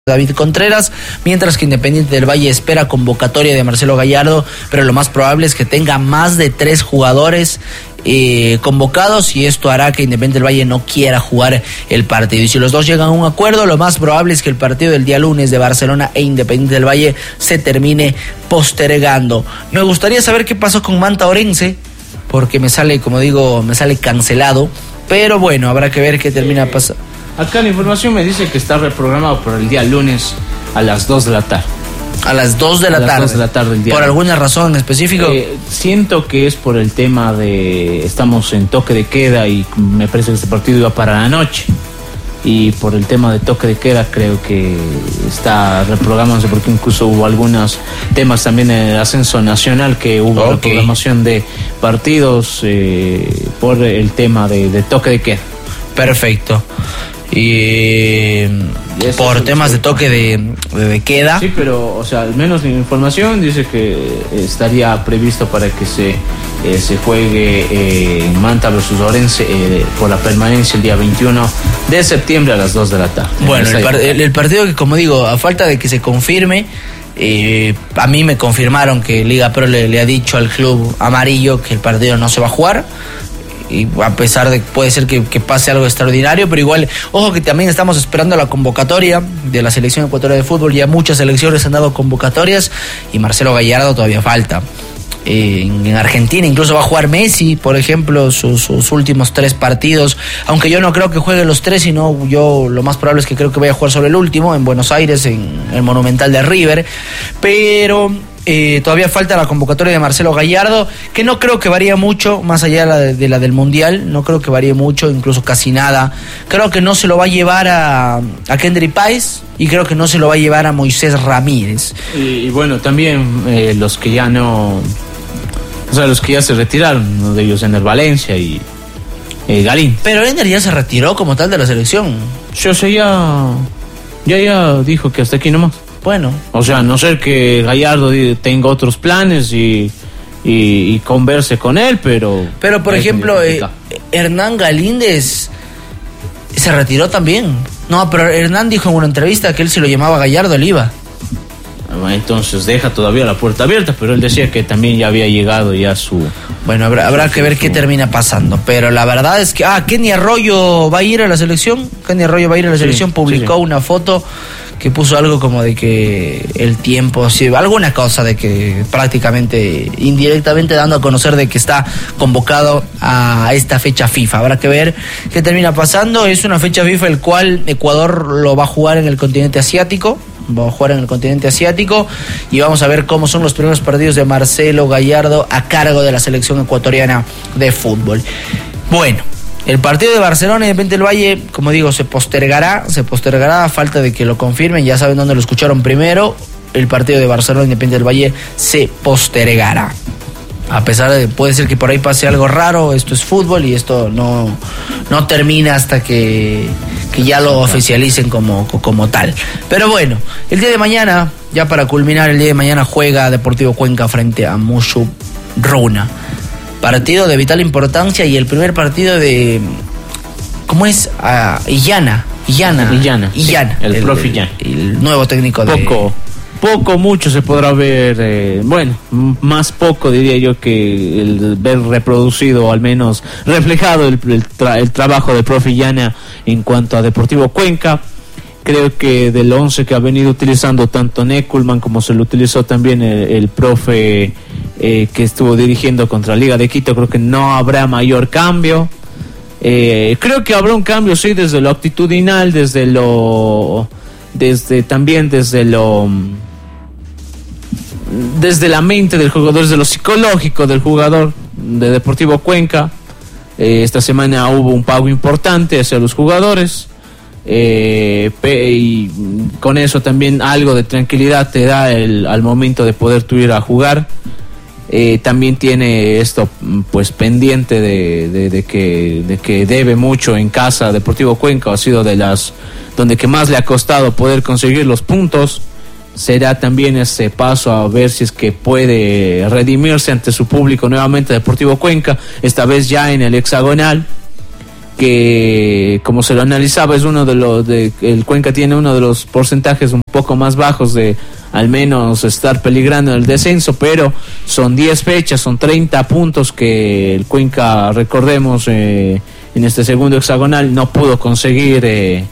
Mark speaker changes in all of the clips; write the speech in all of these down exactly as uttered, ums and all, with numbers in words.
Speaker 1: David Contreras, mientras que Independiente del Valle espera convocatoria de Marcelo Gallardo, pero lo más probable es que tenga más de tres jugadores eh, convocados, y esto hará que Independiente del Valle no quiera jugar el partido. Y si los dos llegan a un acuerdo, lo más probable es que el partido del día lunes de Barcelona e Independiente del Valle se termine postergando. Me gustaría saber qué pasó con Manta Orense, porque me sale, como digo, me sale cancelado, pero bueno, habrá que ver qué termina pasando.
Speaker 2: Acá la información me dice que está reprogramado para el día lunes a las dos de la tarde.
Speaker 1: A las dos de la
Speaker 2: a las
Speaker 1: tarde.
Speaker 2: dos de la tarde el día.
Speaker 1: ¿Por alguna razón en específico?
Speaker 2: Eh, siento que es por el tema de estamos en toque de queda y me parece que este partido iba para la noche. Y por el tema de toque de queda creo que está reprogramándose, porque incluso hubo algunos temas también en el ascenso nacional que hubo okay. reprogramación de partidos eh, por el tema de, de toque de queda.
Speaker 1: Perfecto. Y por temas de toque de, de, de queda.
Speaker 2: Sí, pero, o sea, al menos la información dice que estaría previsto para que se eh, se juegue eh, Manta versus Orense eh, por la permanencia el día veintiuno de septiembre a las dos de la tarde.
Speaker 1: Bueno, el, par el, el partido que, como digo, a falta de que se confirme, eh, a mí me confirmaron que Liga Pro le, le ha dicho al club amarillo que el partido no se va a jugar. Y a pesar de que puede ser que, que pase algo extraordinario, pero igual, ojo que también estamos esperando la convocatoria de la selección ecuatoriana de fútbol. Ya muchas selecciones han dado convocatorias y Marcelo Gallardo todavía falta. Eh, en, en Argentina incluso va a jugar Messi, por ejemplo, sus, sus últimos tres partidos, aunque yo no creo que juegue los tres, sino yo lo más probable es que creo que vaya a jugar sobre el último en Buenos Aires, en el Monumental de River, pero... Eh, todavía falta la convocatoria de Marcelo Gallardo, que no creo que varíe mucho, más allá de la, de, de la del Mundial, no creo que varíe mucho, incluso casi nada. Creo que no se lo va a llevar a, a Kendry Páez, y creo que no se lo va a llevar a Moisés Ramírez.
Speaker 2: Y, y bueno, también eh, los que ya no, o sea, los que ya se retiraron, uno de ellos Ender Valencia y eh, Galín.
Speaker 1: Pero Ender ya se retiró como tal de la selección.
Speaker 2: Yo sé, ya, ya, ya dijo que hasta aquí nomás.
Speaker 1: Bueno,
Speaker 2: o sea, no ser que Gallardo tenga otros planes y, y, y converse con él, pero...
Speaker 1: Pero, por ejemplo, eh, Hernán Galíndez se retiró también. No, pero Hernán dijo en una entrevista que él, si lo llamaba Gallardo, él iba.
Speaker 2: Entonces deja todavía la puerta abierta, pero él decía que también ya había llegado ya su...
Speaker 1: Bueno, habrá, habrá que ver qué termina pasando, pero la verdad es que... Ah, Kenny Arroyo va a ir a la selección. Kenny Arroyo va a ir a la selección, sí, publicó sí, sí. una foto que puso algo como de que el tiempo, sí, alguna cosa de que prácticamente indirectamente dando a conocer de que está convocado a esta fecha FIFA. Habrá que ver qué termina pasando. Es una fecha FIFA el cual Ecuador lo va a jugar en el continente asiático. Va a jugar en el continente asiático y vamos a ver cómo son los primeros partidos de Marcelo Gallardo a cargo de la selección ecuatoriana de fútbol. Bueno, el partido de Barcelona y Independiente del Valle, como digo, se postergará, se postergará a falta de que lo confirmen. Ya saben dónde lo escucharon primero. El partido de Barcelona y Independiente del Valle se postergará. A pesar de, puede ser que por ahí pase algo raro, esto es fútbol y esto no, no termina hasta que, que ya lo oficialicen como, como tal. Pero bueno, el día de mañana, ya para culminar, el día de mañana juega Deportivo Cuenca frente a Mushuc Runa. Partido de vital importancia y el primer partido de... ¿Cómo es? Uh, Illana. Illana.
Speaker 2: Illana.
Speaker 1: Illana.
Speaker 2: Sí, el, el profe Illana.
Speaker 1: El, el nuevo técnico de...
Speaker 2: Poco. Poco, mucho se podrá ver, eh, bueno, más poco diría yo que el ver reproducido o al menos reflejado el, el, tra el trabajo del profe Illana en cuanto a Deportivo Cuenca. Creo que del once que ha venido utilizando tanto Neckelman como se lo utilizó también el, el profe eh, que estuvo dirigiendo contra Liga de Quito, creo que no habrá mayor cambio. Eh, creo que habrá un cambio, sí, desde lo actitudinal, desde lo... desde también desde lo... desde la mente del jugador, desde lo psicológico del jugador de Deportivo Cuenca. Eh, esta semana hubo un pago importante hacia los jugadores eh, y con eso también algo de tranquilidad te da el, al momento de poder tú ir a jugar. Eh, también tiene esto pues pendiente de, de, de, que, de que debe mucho en casa. Deportivo Cuenca ha sido de las donde que más le ha costado poder conseguir los puntos. Será también ese paso a ver si es que puede redimirse ante su público nuevamente Deportivo Cuenca, esta vez ya en el hexagonal. que como se lo analizaba es uno de los de el Cuenca tiene uno de los porcentajes un poco más bajos de al menos estar peligrando en el descenso, pero son diez fechas, son treinta puntos que el Cuenca, recordemos, eh, en este segundo hexagonal no pudo conseguir, eh,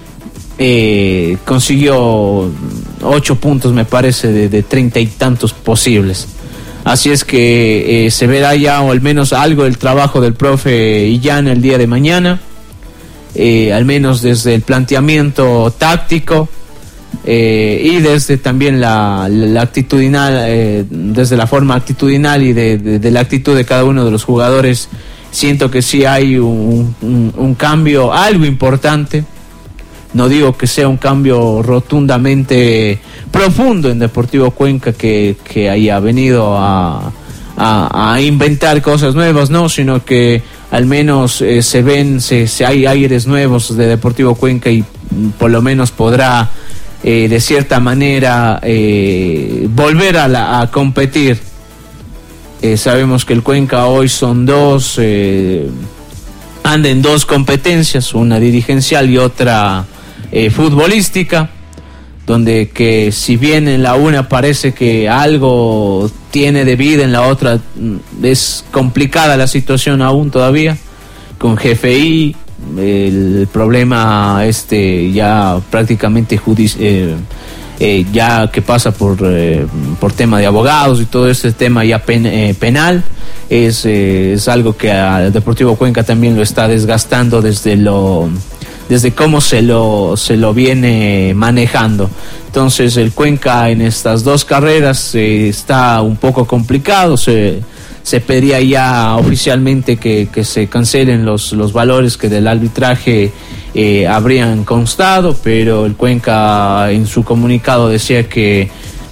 Speaker 2: eh, consiguió ocho puntos me parece de, de treinta y tantos posibles. Así es que eh, se verá ya o al menos algo del trabajo del profe Illán el día de mañana, eh, al menos desde el planteamiento táctico eh, y desde también la, la actitudinal, eh, desde la forma actitudinal y de, de, de la actitud de cada uno de los jugadores. Siento que sí hay un, un, un cambio, algo importante. No digo que sea un cambio rotundamente profundo en Deportivo Cuenca que, que haya venido a, a, a inventar cosas nuevas, no, sino que al menos eh, se ven, se, se hay aires nuevos de Deportivo Cuenca y por lo menos podrá eh, de cierta manera eh, volver a, la, a competir. Eh, sabemos que el Cuenca hoy son dos, eh, anda en dos competencias, una dirigencial y otra eh, futbolística, donde que si bien en la una parece que algo tiene de vida, en la otra es complicada la situación aún todavía, con G F I, el problema este ya prácticamente judici- eh, eh, ya que pasa por eh, por tema de abogados y todo este tema ya pen, eh, penal, es, eh, es algo que al Deportivo Cuenca también lo está desgastando desde lo desde cómo se lo se lo viene manejando. Entonces el Cuenca en estas dos carreras eh, está un poco complicado. Se, se pedía ya oficialmente que, que se cancelen los, los valores que del arbitraje eh, habrían constado, pero el Cuenca en su comunicado decía que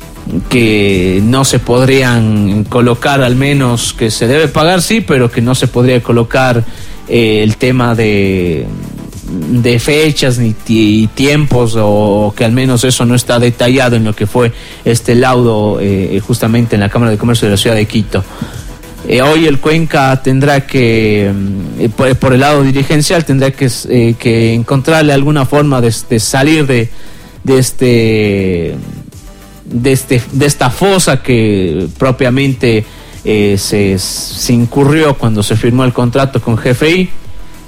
Speaker 2: que no se podrían colocar, al menos que se debe pagar sí, pero que no se podría colocar eh, el tema de de fechas ni t- tiempos, o que al menos eso no está detallado en lo que fue este laudo eh, justamente en la Cámara de Comercio de la ciudad de Quito. Eh, hoy el Cuenca tendrá que, eh, por, por el lado dirigencial, tendrá que, eh, que encontrarle alguna forma de, de salir de, de este de este de esta fosa que propiamente eh, se, se incurrió cuando se firmó el contrato con G F I.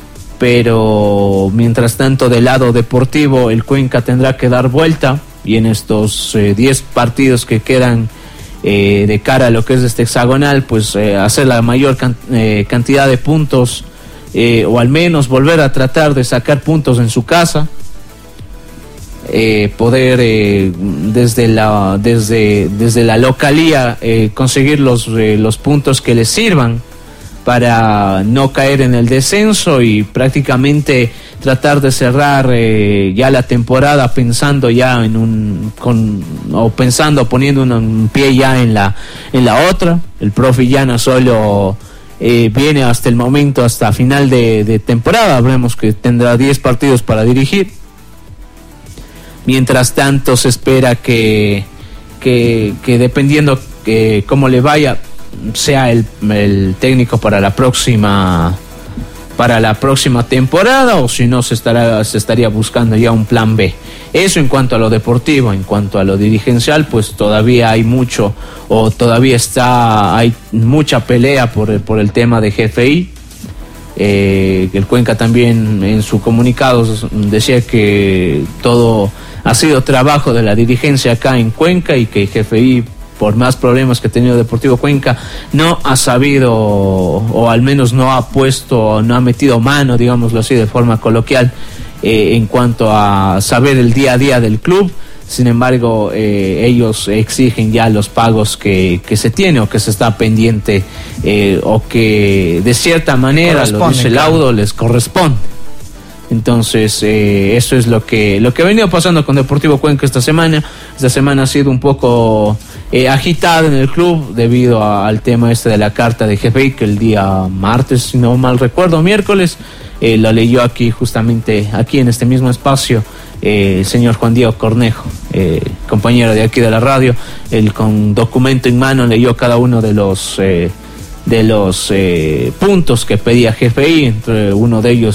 Speaker 2: Pero mientras tanto del lado deportivo el Cuenca tendrá que dar vuelta y en estos diez eh, partidos que quedan eh, de cara a lo que es este hexagonal, pues eh, hacer la mayor can- eh, cantidad de puntos eh, o al menos volver a tratar de sacar puntos en su casa, eh, poder eh, desde la desde desde la localía eh, conseguir los eh, los puntos que les sirvan para no caer en el descenso y prácticamente tratar de cerrar eh, ya la temporada pensando ya en un con o pensando poniendo un, un pie ya en la en la otra. El profe ya no solo eh, viene hasta el momento hasta final de, de temporada, hablemos que tendrá diez partidos para dirigir. Mientras tanto se espera que que, que dependiendo que cómo le vaya sea el, el técnico para la próxima para la próxima temporada, o si no se estará se estaría buscando ya un plan B. Eso en cuanto a lo deportivo. En cuanto a lo dirigencial, pues todavía hay mucho, o todavía está hay mucha pelea por el, por el tema de G F I. Eh, el Cuenca también en su comunicado decía que todo ha sido trabajo de la dirigencia acá en Cuenca y que G F I, por más problemas que ha tenido Deportivo Cuenca, no ha sabido, o al menos no ha puesto, no ha metido mano, digámoslo así, de forma coloquial, eh, en cuanto a saber el día a día del club. Sin embargo, eh, ellos exigen ya los pagos que, que se tiene o que se está pendiente, eh, o que de cierta manera, lo dice el laudo, les corresponde. Entonces eh, eso es lo que lo que ha venido pasando con Deportivo Cuenca esta semana. Esta semana ha sido un poco eh, agitada en el club debido a, al tema este de la carta de G F I, que el día martes, si no mal recuerdo, miércoles, eh, lo leyó aquí justamente, aquí en este mismo espacio, eh, el señor Juan Diego Cornejo, eh, compañero de aquí de la radio. Él con documento en mano leyó cada uno de los eh, de los eh, puntos que pedía G F I, entre uno de ellos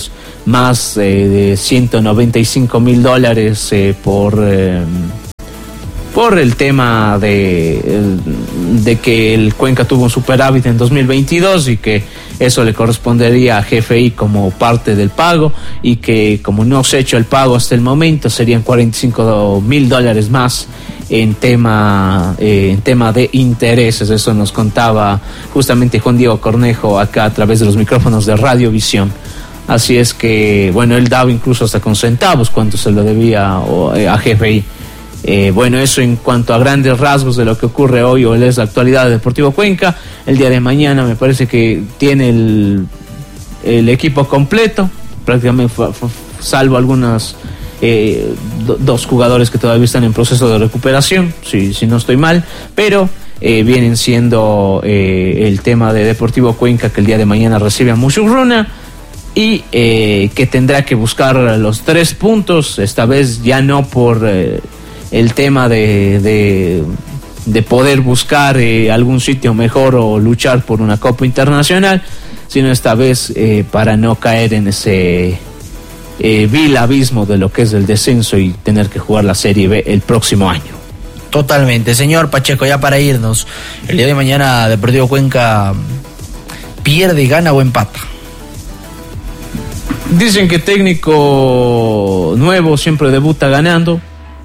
Speaker 2: más eh, de ciento noventa y cinco mil dólares eh, por... Eh, por el tema de, de que el Cuenca tuvo un superávit en dos mil veintidós y que eso le correspondería a G F I como parte del pago, y que como no se ha hecho el pago hasta el momento serían cuarenta y cinco mil dólares más en tema, eh, en tema de intereses. Eso nos contaba justamente Juan Diego Cornejo acá a través de los micrófonos de Radiovisión. Así es que, bueno, él daba incluso hasta con centavos cuánto se lo debía a G F I. Eh, bueno, eso en cuanto a grandes rasgos de lo que ocurre hoy o es la actualidad de Deportivo Cuenca. El día de mañana me parece que tiene el, el equipo completo, prácticamente salvo algunas eh, do, dos jugadores que todavía están en proceso de recuperación, si, si no estoy mal, pero eh, vienen siendo eh, el tema de Deportivo Cuenca, que el día de mañana recibe a Mushurruna y eh, que tendrá que buscar los tres puntos, esta vez ya no por... Eh, el tema de, de, de poder buscar eh, algún sitio mejor o luchar por una Copa Internacional, sino esta vez eh, para no caer en ese eh, vil abismo de lo que es el descenso y tener que jugar la Serie B el próximo año.
Speaker 1: Totalmente. Señor Pacheco, ya para irnos, el día de mañana Deportivo Cuenca pierde, gana o empata.
Speaker 2: Dicen que técnico nuevo siempre debuta ganando.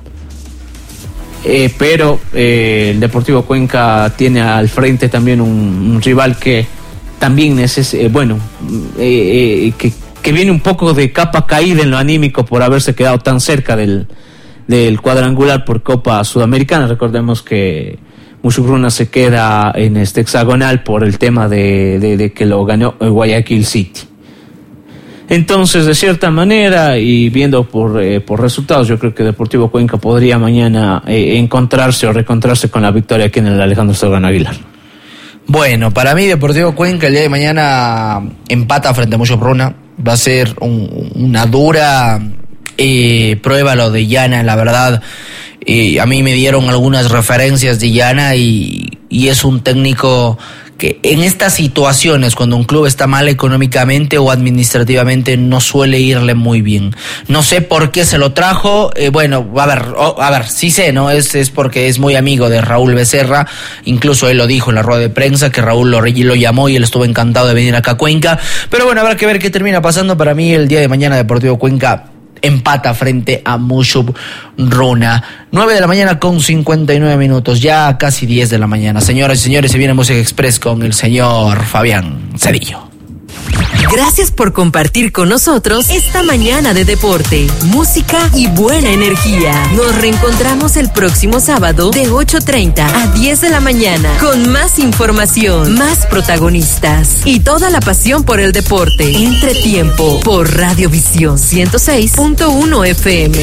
Speaker 2: Eh, pero eh, el Deportivo Cuenca tiene al frente también un, un rival que también necesita, eh, bueno, eh, eh, que, que viene un poco de capa caída en lo anímico por haberse quedado tan cerca del, del cuadrangular por Copa Sudamericana. Recordemos que Mushurruna se queda en este hexagonal por el tema de, de, de que lo ganó Guayaquil City. Entonces, de cierta manera, y viendo por, eh, por resultados, yo creo que Deportivo Cuenca podría mañana eh, encontrarse o reencontrarse con la victoria aquí en el Alejandro Serrano Aguilar.
Speaker 1: Bueno, para mí Deportivo Cuenca el día de mañana empata frente a Mushurruna. Va a ser un, una dura eh, prueba lo de Llana, la verdad. Eh, a mí me dieron algunas referencias de Llana y, y es un técnico que en estas situaciones, cuando un club está mal económicamente o administrativamente, no suele irle muy bien. No sé por qué se lo trajo, eh, bueno, a ver, oh, a ver, sí sé, ¿no? Es, es porque es muy amigo de Raúl Becerra, incluso él lo dijo en la rueda de prensa, que Raúl lo, lo llamó y él estuvo encantado de venir acá a Cuenca, pero bueno, habrá que ver qué termina pasando. Para mí el día de mañana Deportivo Cuenca empata frente a Mushurruna. nueve de la mañana con cincuenta y nueve minutos, ya casi diez de la mañana. Señoras y señores, se viene Música Express con el señor Fabián Cedillo.
Speaker 3: Gracias por compartir con nosotros esta mañana de deporte, música y buena energía. Nos reencontramos el próximo sábado de ocho treinta a diez de la mañana con más información, más protagonistas y toda la pasión por el deporte. Entretiempo por Radiovisión ciento seis punto uno F M.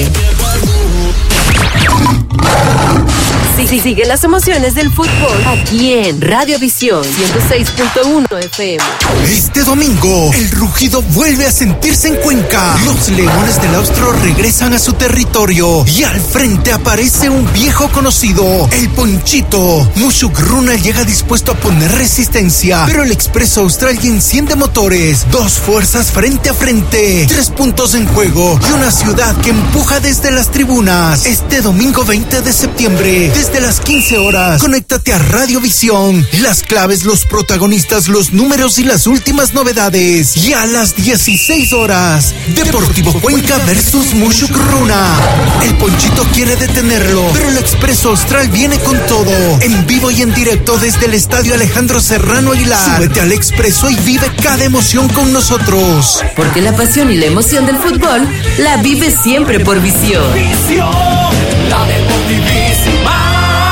Speaker 3: Sí, sigue las emociones del fútbol aquí en Radiovisión ciento seis punto uno F M.
Speaker 4: Este domingo, el rugido vuelve a sentirse en Cuenca. Los Leones del Austro regresan a su territorio y al frente aparece un viejo conocido, el Ponchito. Mushurruna llega dispuesto a poner resistencia, pero el Expreso Austral enciende motores. Dos fuerzas frente a frente, tres puntos en juego y una ciudad que empuja desde las tribunas. Este domingo veinte de septiembre, desde las quince horas, conéctate a Radiovisión. Las claves, los protagonistas, los números y las últimas novedades. Y a las dieciséis horas, Deportivo Cuenca versus Mushurruna. El Ponchito quiere detenerlo, pero el Expreso Austral viene con todo. En vivo y en directo desde el Estadio Alejandro Serrano Aguilar. Súbete al Expreso y vive cada emoción con nosotros.
Speaker 3: Porque la pasión y la emoción del fútbol la vive siempre por Visión.
Speaker 5: Visión, la deportivísima.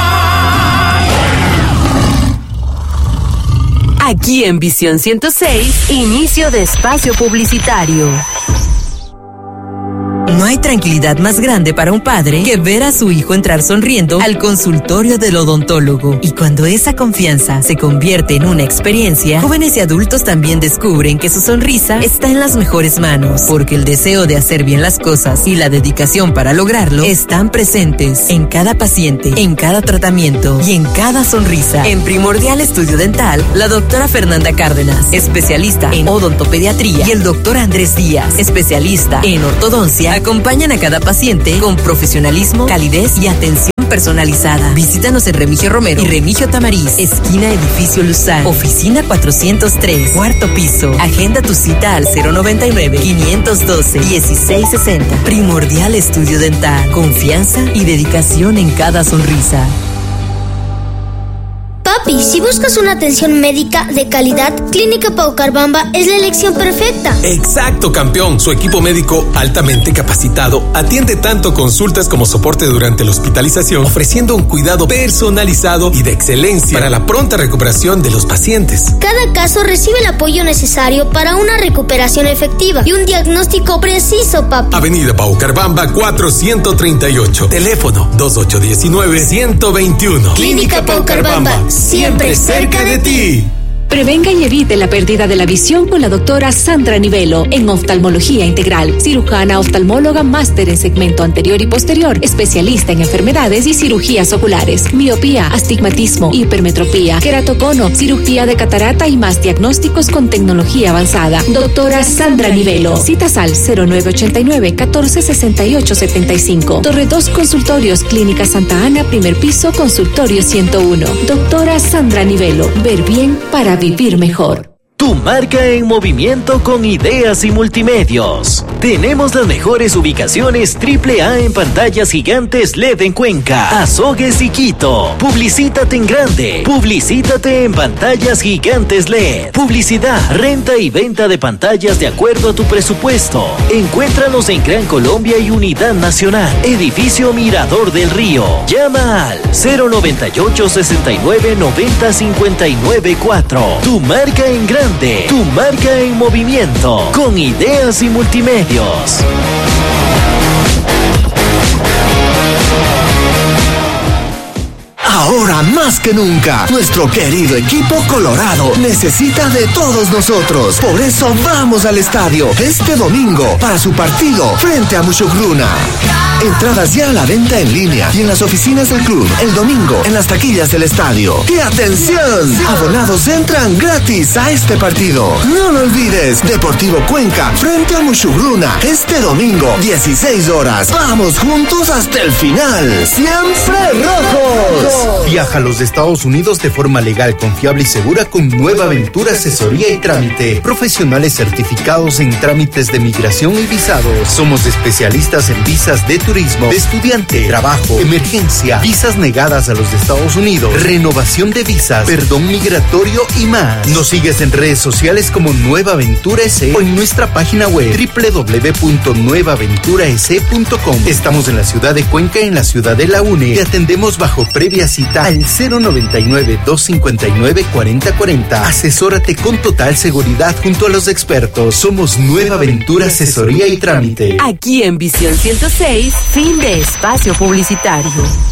Speaker 3: Aquí en Visión ciento seis, inicio de espacio publicitario. No hay tranquilidad más grande para un padre que ver a su hijo entrar sonriendo al consultorio del odontólogo. Y cuando esa confianza se convierte en una experiencia, jóvenes y adultos también descubren que su sonrisa está en las mejores manos, porque el deseo de hacer bien las cosas y la dedicación para lograrlo están presentes en cada paciente, en cada tratamiento y en cada sonrisa. En Primordial Estudio Dental, la doctora Fernanda Cárdenas, especialista en odontopediatría, y el doctor Andrés Díaz, especialista en ortodoncia, acompañan a cada paciente con profesionalismo, calidez y atención personalizada. Visítanos en Remigio Romero y Remigio Tamariz, esquina Edificio Luzán, oficina cuatrocientos tres, cuarto piso. Agenda tu cita al cero noventa y nueve, quinientos doce, dieciséis sesenta. Primordial Estudio Dental, confianza y dedicación en cada sonrisa.
Speaker 6: Papi, si buscas una atención médica de calidad, Clínica Paucarbamba es la elección perfecta.
Speaker 7: Exacto, campeón. Su equipo médico altamente capacitado atiende tanto consultas como soporte durante la hospitalización, ofreciendo un cuidado personalizado y de excelencia para la pronta recuperación de los pacientes.
Speaker 6: Cada caso recibe el apoyo necesario para una recuperación efectiva y un diagnóstico preciso, papi.
Speaker 7: Avenida Paucarbamba cuatrocientos treinta y ocho. Teléfono dos ocho uno nueve, uno dos uno.
Speaker 6: Clínica Paucarbamba. Siempre cerca de ti.
Speaker 8: Prevenga y evite la pérdida de la visión con la doctora Sandra Nivelo en oftalmología integral, cirujana oftalmóloga máster en segmento anterior y posterior, especialista en enfermedades y cirugías oculares, miopía, astigmatismo, hipermetropía, queratocono, cirugía de catarata y más diagnósticos con tecnología avanzada. Doctora Sandra Nivelo. Citas al cero nueve ochenta y nueve, catorce sesenta y ocho setenta y cinco. Torre dos Consultorios, Clínica Santa Ana, primer piso, consultorio ciento uno. Doctora Sandra Nivelo. Ver bien para vivir mejor.
Speaker 9: Tu marca en movimiento con ideas y multimedios. Tenemos las mejores ubicaciones triple A en pantallas gigantes L E D en Cuenca, Azogues y Quito. Publicítate en grande. Publicítate en pantallas gigantes L E D. Publicidad, renta y venta de pantallas de acuerdo a tu presupuesto. Encuéntranos en Gran Colombia y Unidad Nacional. Edificio Mirador del Río. Llama al cero noventa y ocho, sesenta y nueve, noventa, cincuenta y nueve cuatro. Tu marca en grande. Tu marca en movimiento, con ideas y multimedios.
Speaker 10: Ahora más que nunca, nuestro querido equipo colorado necesita de todos nosotros. Por eso vamos al estadio este domingo para su partido frente a Mushugruna. Entradas ya a la venta en línea y en las oficinas del club el domingo en las taquillas del estadio. ¡Y atención! Abonados entran gratis a este partido. No lo olvides, Deportivo Cuenca frente a Mushugruna este domingo, dieciséis horas. Vamos juntos hasta el final. ¡Siempre rojos!
Speaker 11: Viaja a los Estados Unidos de forma legal, confiable y segura con Nueva Aventura Asesoría y Trámite. Profesionales certificados en trámites de migración y visados. Somos especialistas en visas de turismo, de estudiante, trabajo, emergencia, visas negadas a los Estados Unidos, renovación de visas, perdón migratorio y más. Nos sigues en redes sociales como Nueva Aventura S o en nuestra página web doble u doble u doble u punto nueva aventura s punto com. Estamos en la ciudad de Cuenca, en la ciudad de La UNE. Te atendemos bajo previa cita al cero noventa y nueve, doscientos cincuenta y nueve, cuarenta cuarenta. Asesórate con total seguridad junto a los expertos. Somos Nueva Aventura Asesoría y Trámite.
Speaker 3: Aquí en Visión ciento seis, fin de espacio publicitario.